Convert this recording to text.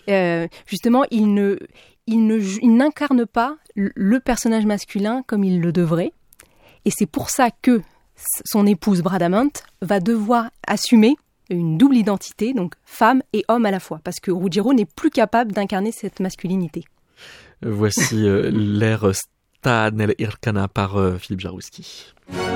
justement, il n'incarne pas le personnage masculin comme il le devrait. Et c'est pour ça que son épouse Bradamante va devoir assumer une double identité, donc femme et homme à la fois, parce que Ruggiero n'est plus capable d'incarner cette masculinité. Voici l'air Sta nell'Ircana par Philippe Jarouski.